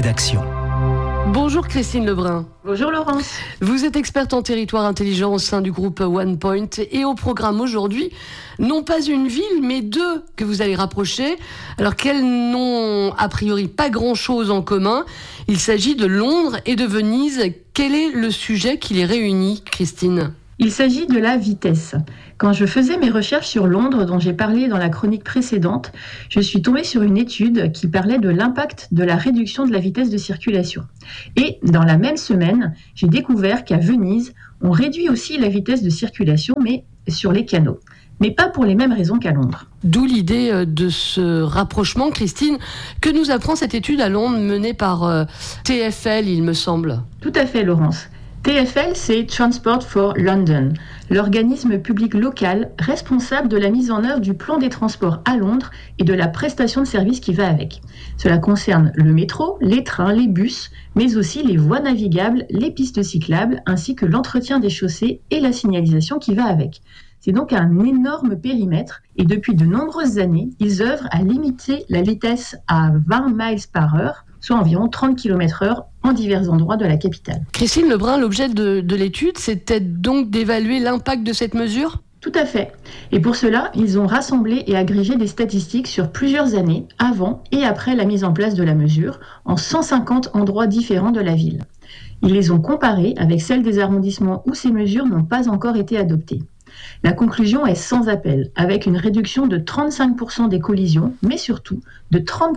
rédaction. Bonjour Christine Lebrun. Bonjour Laurence. Vous êtes experte en territoire intelligent au sein du groupe OnePoint et au programme aujourd'hui, non pas une ville mais deux que vous allez rapprocher, alors qu'elles n'ont a priori pas grand-chose en commun. Il s'agit de Londres et de Venise. Quel est le sujet qui les réunit, Christine ? Il s'agit de la vitesse. Quand je faisais mes recherches sur Londres, dont j'ai parlé dans la chronique précédente, je suis tombée sur une étude qui parlait de l'impact de la réduction de la vitesse de circulation. Et dans la même semaine, j'ai découvert qu'à Venise, on réduit aussi la vitesse de circulation, mais sur les canaux. Mais pas pour les mêmes raisons qu'à Londres. D'où l'idée de ce rapprochement, Christine, que nous apprend cette étude à Londres menée par TfL, il me semble. Tout à fait, Laurence. TfL, c'est Transport for London, l'organisme public local responsable de la mise en œuvre du plan des transports à Londres et de la prestation de services qui va avec. Cela concerne le métro, les trains, les bus, mais aussi les voies navigables, les pistes cyclables, ainsi que l'entretien des chaussées et la signalisation qui va avec. C'est donc un énorme périmètre et depuis de nombreuses années, ils œuvrent à limiter la vitesse à 20 miles par heure, soit environ 30 km/h en divers endroits de la capitale. Christine Lebrun, l'objet de l'étude, c'était donc d'évaluer l'impact de cette mesure ? Tout à fait. Et pour cela, ils ont rassemblé et agrégé des statistiques sur plusieurs années, avant et après la mise en place de la mesure, en 150 endroits différents de la ville. Ils les ont comparées avec celles des arrondissements où ces mesures n'ont pas encore été adoptées. La conclusion est sans appel, avec une réduction de 35% des collisions, mais surtout de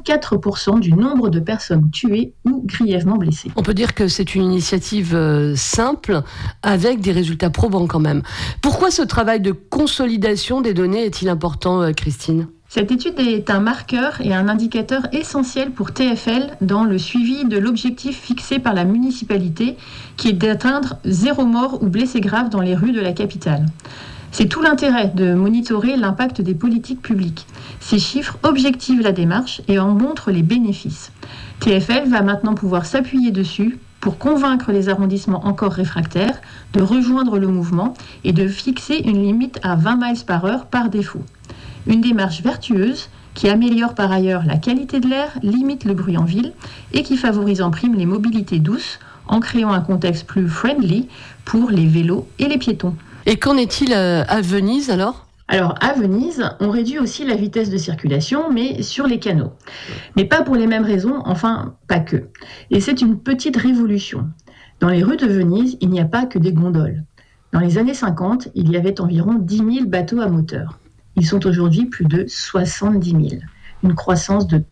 34% du nombre de personnes tuées ou grièvement blessées. On peut dire que c'est une initiative simple, avec des résultats probants quand même. Pourquoi ce travail de consolidation des données est-il important, Christine ? Cette étude est un marqueur et un indicateur essentiel pour TfL dans le suivi de l'objectif fixé par la municipalité, qui est d'atteindre 0 mort ou blessé grave dans les rues de la capitale. C'est tout l'intérêt de monitorer l'impact des politiques publiques. Ces chiffres objectivent la démarche et en montrent les bénéfices. TfL va maintenant pouvoir s'appuyer dessus pour convaincre les arrondissements encore réfractaires de rejoindre le mouvement et de fixer une limite à 20 miles par heure par défaut. Une démarche vertueuse qui améliore par ailleurs la qualité de l'air, limite le bruit en ville et qui favorise en prime les mobilités douces en créant un contexte plus friendly pour les vélos et les piétons. Et qu'en est-il à Venise alors ? Alors à Venise, on réduit aussi la vitesse de circulation, mais sur les canaux. Mais pas pour les mêmes raisons, enfin pas que. Et c'est une petite révolution. Dans les rues de Venise, il n'y a pas que des gondoles. Dans les années 50, il y avait environ 10 000 bateaux à moteur. Ils sont aujourd'hui plus de 70 000. Une croissance de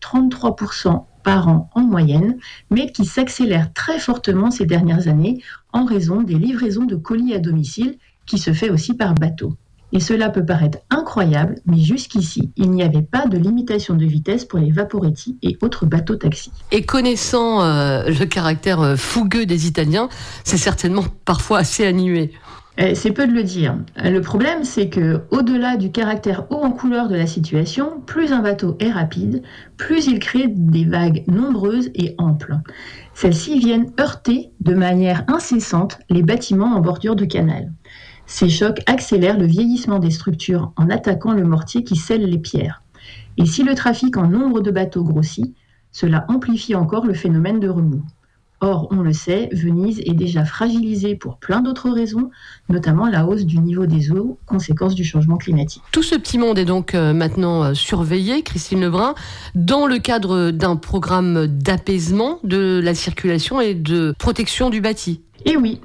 33% par an en moyenne, mais qui s'accélère très fortement ces dernières années en raison des livraisons de colis à domicile qui se fait aussi par bateau. Et cela peut paraître incroyable, mais jusqu'ici, il n'y avait pas de limitation de vitesse pour les vaporetti et autres bateaux-taxis. Et connaissant le caractère fougueux des Italiens, c'est certainement parfois assez animé. C'est peu de le dire. Le problème, c'est que, au-delà du caractère haut en couleur de la situation, plus un bateau est rapide, plus il crée des vagues nombreuses et amples. Celles-ci viennent heurter de manière incessante les bâtiments en bordure de canal. Ces chocs accélèrent le vieillissement des structures en attaquant le mortier qui scelle les pierres. Et si le trafic en nombre de bateaux grossit, cela amplifie encore le phénomène de remous. Or, on le sait, Venise est déjà fragilisée pour plein d'autres raisons, notamment la hausse du niveau des eaux, conséquence du changement climatique. Tout ce petit monde est donc maintenant surveillé, Christine Lebrun, dans le cadre d'un programme d'apaisement de la circulation et de protection du bâti. Et oui,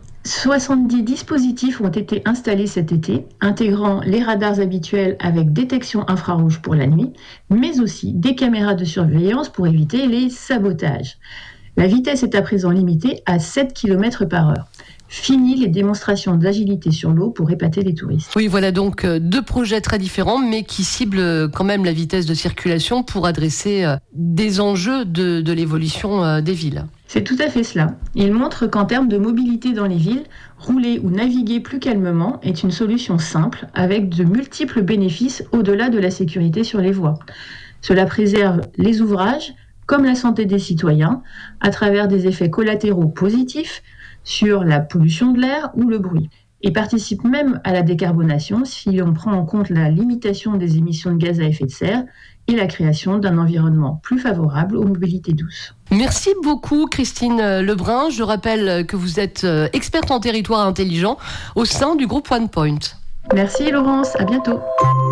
70 dispositifs ont été installés cet été, intégrant les radars habituels avec détection infrarouge pour la nuit, mais aussi des caméras de surveillance pour éviter les sabotages. La vitesse est à présent limitée à 7 km par heure. Fini les démonstrations d'agilité sur l'eau pour épater les touristes. Oui, voilà donc deux projets très différents, mais qui ciblent quand même la vitesse de circulation pour adresser des enjeux de l'évolution des villes. C'est tout à fait cela. Il montre qu'en termes de mobilité dans les villes, rouler ou naviguer plus calmement est une solution simple, avec de multiples bénéfices au-delà de la sécurité sur les voies. Cela préserve les ouvrages, comme la santé des citoyens, à travers des effets collatéraux positifs sur la pollution de l'air ou le bruit. et participe même à la décarbonation si l'on prend en compte la limitation des émissions de gaz à effet de serre et la création d'un environnement plus favorable aux mobilités douces. Merci beaucoup Christine Lebrun. Je rappelle que vous êtes experte en territoire intelligent au sein du groupe OnePoint. Merci Laurence, à bientôt.